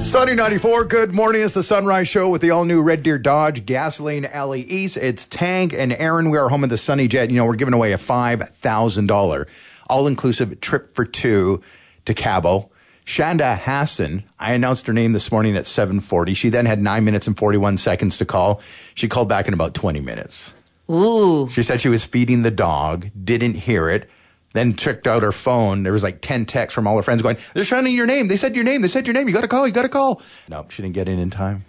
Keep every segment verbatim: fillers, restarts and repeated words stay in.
Sunny ninety-four, good morning. It's the Sunrise Show with the all-new Red Deer Dodge Gasoline Alley East. It's Tank and Aaron. We are home at the Sunny Jet. You know, we're giving away a five thousand dollars all-inclusive trip for two to Cabo. Shanda Hassan, I announced her name this morning at seven forty. She then had nine minutes and forty-one seconds to call. She called back in about twenty minutes. Ooh. She said she was feeding the dog, didn't hear it, then checked out her phone. There was like ten texts from all her friends going, they're shouting your name. They said your name. They said your name. You got to call. You got to call. Nope, she didn't get in in time.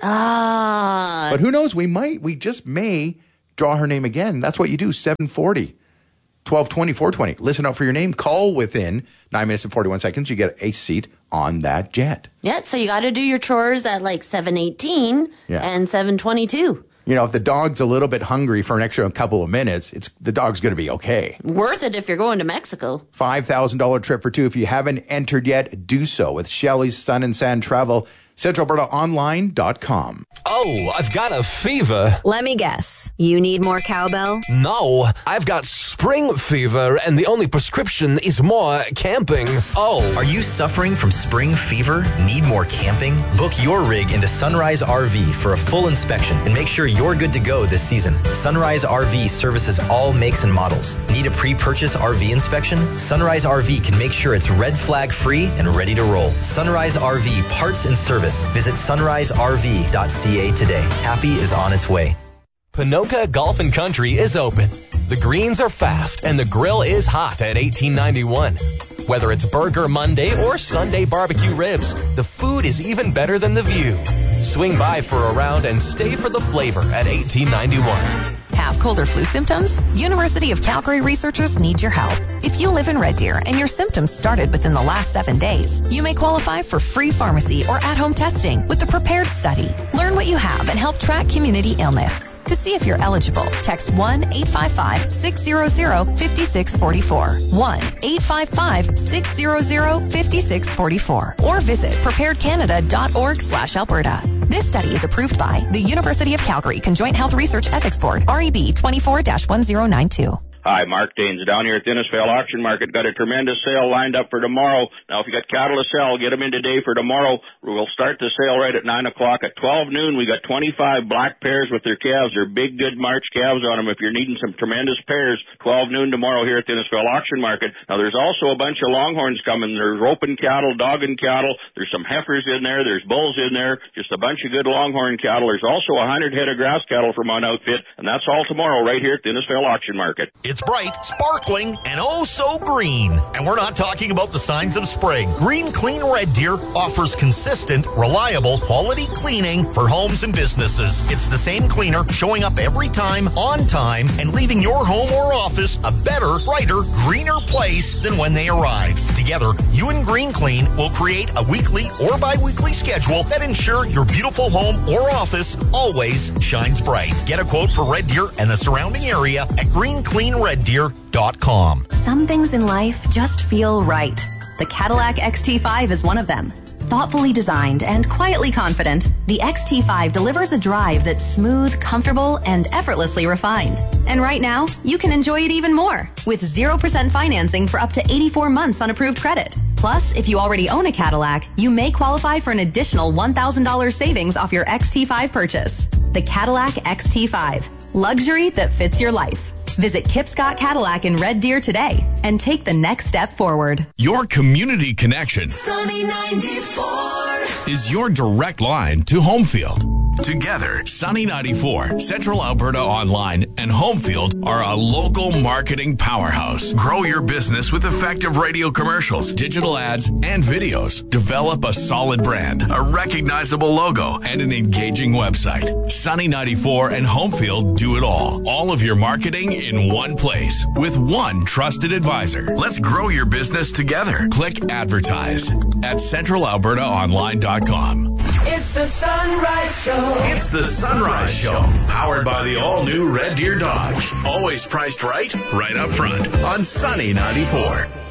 Ah. But who knows? We might, we just may draw her name again. That's what you do, seven forty. twelve twenty, four twenty. Listen out for your name. Call within nine minutes and forty-one seconds. You get a seat on that jet. Yeah, so you got to do your chores at like seven eighteen Yeah. and seven twenty-two. You know, if the dog's a little bit hungry for an extra couple of minutes, it's the dog's going to be okay. Worth it if you're going to Mexico. five thousand dollars trip for two. If you haven't entered yet, do so with Shelley's Sun and Sand Travel. Central Alberta Online dot com. Oh, I've got a fever. Let me guess. You need more cowbell? No, I've got spring fever, and the only prescription is more camping. Oh. Are you suffering from spring fever? Need more camping? Book your rig into Sunrise R V for a full inspection and make sure you're good to go this season. Sunrise R V services all makes and models. Need a pre-purchase R V inspection? Sunrise R V can make sure it's red flag free and ready to roll. Sunrise R V parts and service. Visit sunrise r v dot c a today. Happy is on its way. Panoka Golf and Country is open. The greens are fast and the grill is hot at eighteen ninety-one. Whether it's Burger Monday or Sunday barbecue ribs, the food is even better than the view. Swing by for a round and stay for the flavor at eighteen ninety-one. Have cold or flu symptoms? University of Calgary researchers need your help. If you live in Red Deer and your symptoms started within the last seven days, you may qualify for free pharmacy or at-home testing with the Prepared Study. Learn what you have and help track community illness. To see if you're eligible, text one eight five five, six zero zero, five six four four, one eight five five, six zero zero, five six four four, or visit prepared canada dot org slash Alberta. This study is approved by the University of Calgary Conjoint Health Research Ethics Board, R E B twenty-four dash one zero nine two. Hi, Mark Danes down here at the Innisfail Auction Market. Got a tremendous sale lined up for tomorrow. Now, if you got cattle to sell, get them in today for tomorrow. We'll start the sale right at nine o'clock. At twelve noon, we got twenty-five black pairs with their calves. They're big, good March calves on them. If you're needing some tremendous pairs, twelve noon tomorrow here at the Innisfail Auction Market. Now, there's also a bunch of longhorns coming. There's roping cattle, dogging cattle. There's some heifers in there. There's bulls in there. Just a bunch of good longhorn cattle. There's also one hundred head of grass cattle from one outfit. And that's all tomorrow right here at the Innisfail Auction Market. It's bright, sparkling, and oh so green. And we're not talking about the signs of spring. Green Clean Red Deer offers consistent, reliable, quality cleaning for homes and businesses. It's the same cleaner showing up every time, on time, and leaving your home or office a better, brighter, greener place than when they arrived. Together, you and Green Clean will create a weekly or bi-weekly schedule that ensure your beautiful home or office always shines bright. Get a quote for Red Deer and the surrounding area at green clean red deer dot com. Some things in life just feel right. The Cadillac X T five is one of them. Thoughtfully designed and quietly confident, the X T five delivers a drive that's smooth, comfortable, and effortlessly refined. And right now, you can enjoy it even more with zero percent financing for up to eighty-four months on approved credit. Plus, if you already own a Cadillac, you may qualify for an additional one thousand dollars savings off your X T five purchase. The Cadillac X T five. Luxury that fits your life. Visit Kip Scott Cadillac in Red Deer today and take the next step forward. Your community connection Sunny ninety-four is your direct line to Homefield. Together, Sunny ninety-four, Central Alberta Online, and Homefield are a local marketing powerhouse. Grow your business with effective radio commercials, digital ads, and videos. Develop a solid brand, a recognizable logo, and an engaging website. Sunny ninety-four and Homefield do it all. All of your marketing in one place with one trusted advisor. Let's grow your business together. Click advertise at central alberta online dot com. It's the Sunrise Show. It's the Sunrise Show, powered by the all-new Red Deer Dodge. Always priced right, right up front on Sunny ninety-four.